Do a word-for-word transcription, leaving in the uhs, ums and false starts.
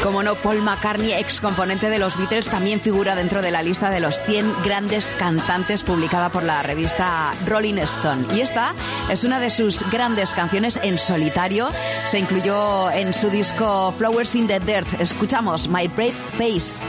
Como no, Paul McCartney, ex componente de los Beatles, también figura dentro de la lista de los cien grandes cantantes publicada por la revista Rolling Stone. Y esta es una de sus grandes canciones en solitario. Se incluyó en su disco Flowers in the Dirt. Escuchamos My Brave Face.